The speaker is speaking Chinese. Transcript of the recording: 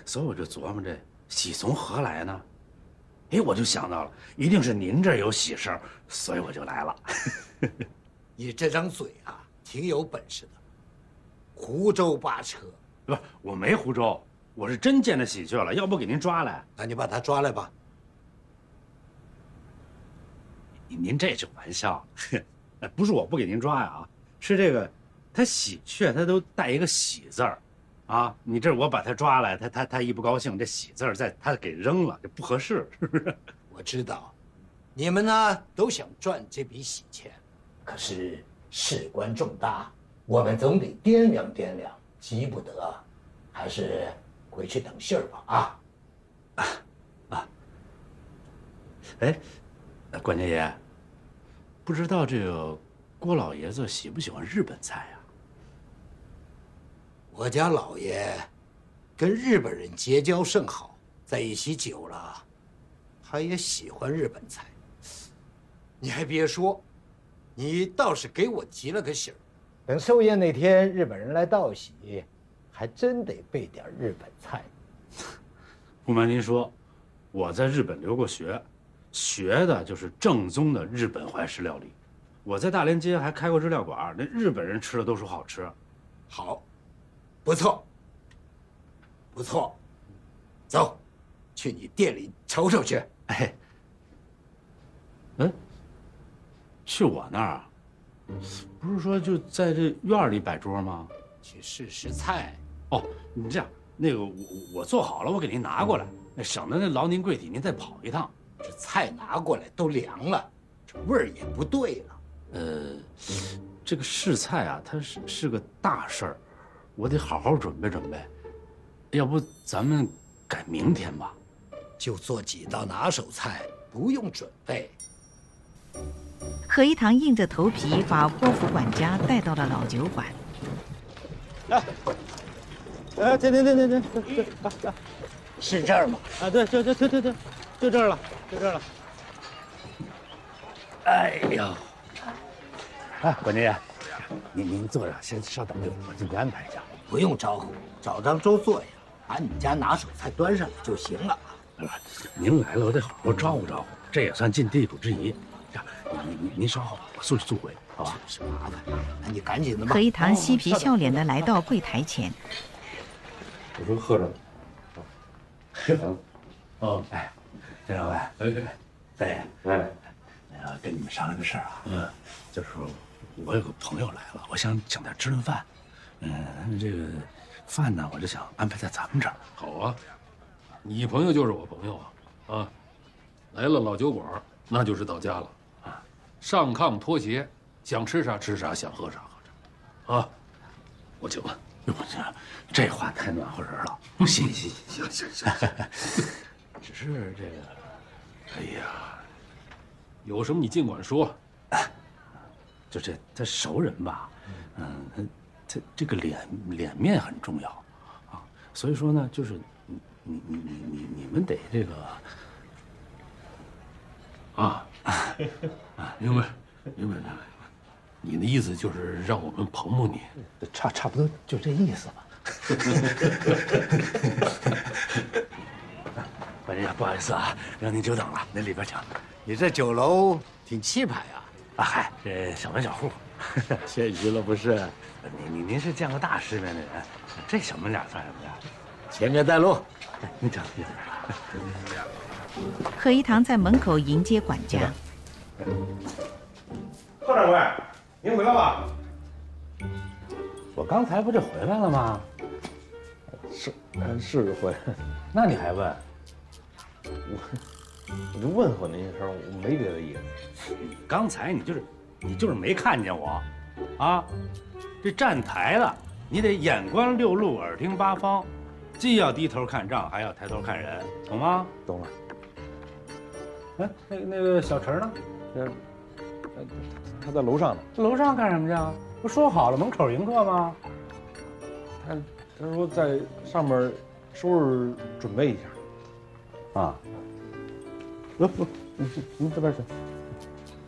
所以我就琢磨这喜从何来呢？哎，我就想到了，一定是您这儿有喜事儿，所以我就来了。 你这张嘴啊，挺有本事的，胡诌八扯。 不，我没胡诌，我是真见着喜鹊了，要不给您抓来。 那你把它抓来吧。 您这是玩笑，不是我不给您抓呀，是这个，它喜鹊它都带一个喜字儿，啊，你这我把它抓来，它一不高兴，这喜字儿它给扔了，这不合适，是不是？ 我知道，你们呢都想赚这笔喜钱，可是事关重大，我们总得掂量掂量，急不得，还是回去等信儿吧啊。 哎，管家爷，不知道这个郭老爷子喜不喜欢日本菜呀？ 我家老爷跟日本人结交甚好，在一起久了，他也喜欢日本菜。你还别说，你倒是给我急了个醒儿。 等寿宴那天日本人来道喜，还真得备点日本菜。 不瞒您说，我在日本留过学，学的就是正宗的日本怀石料理。我在大连街还开过日料馆，那日本人吃的都说好吃。 好，不错，不错，走，去你店里瞅瞅去。 哎，去我那儿啊？不是说就在这院里摆桌吗？ 去试试菜。 哦，你这样，那个我做好了，我给您拿过来，省得那劳您贵体，您再跑一趟。 这菜拿过来都凉了，这味儿也不对了。 这个试菜啊，它是个大事儿，我得好好准备准备。要不咱们改明天吧？ 就做几道拿手菜，不用准备。 贺一堂硬着头皮把郭府管家带到了老酒馆。 停， 是这儿吗？ 啊，对，就这儿了，就这儿了。 哎呀，哎，管家爷，您坐着，先稍等一会儿，我进去安排一下。 不用招呼，找张桌坐下，把你家拿手菜端上来就行了。 您来了，我得好好招呼招呼，这也算尽地主之谊。这样，您稍后，我送去速回，好吧？ 是麻烦，那你赶紧的吧。 贺一堂嬉皮笑脸地来到柜台前。 我说喝着。 哦，哎，陈长官，大爷，跟你们商量个事儿啊，就是我有个朋友来了，我想请他吃顿饭，这个饭呢，我就想安排在咱们这儿。 好啊，你朋友就是我朋友啊，来了老酒馆，那就是到家了啊，上炕脱鞋，想吃啥吃啥，想喝啥喝啥，啊，我请了。 不行，这话太暖和人了。行，只是这个， 哎呀，有什么你尽管说。 就他熟人吧，他这个脸面很重要啊，所以说呢，就是你们得这个明白。你的意思就是让我们捧捧你， 差不多就这意思吧。管家，不好意思啊，让您久等了，那里边请。 你这酒楼挺气派啊！ 嗨，这小门小户，谦虚了不是？您是见过大世面的人，这小门脸算什么呀？ 前面带路。 您请。 贺一堂在门口迎接管家。 贺掌柜，您回来了。 我刚才不就回来了吗？ 是回来， 那你还问？ 我就问候您一声，我没别的意思。 刚才你就是没看见我，啊，这站台的你得眼观六路，耳听八方，既要低头看账，还要抬头看人，懂吗？ 懂了。 哎，那个小陈呢？ 他在楼上呢。 楼上干什么去啊？不说好了门口迎客吗？ 他说在上面收拾准备一下。 啊，不，您这边去。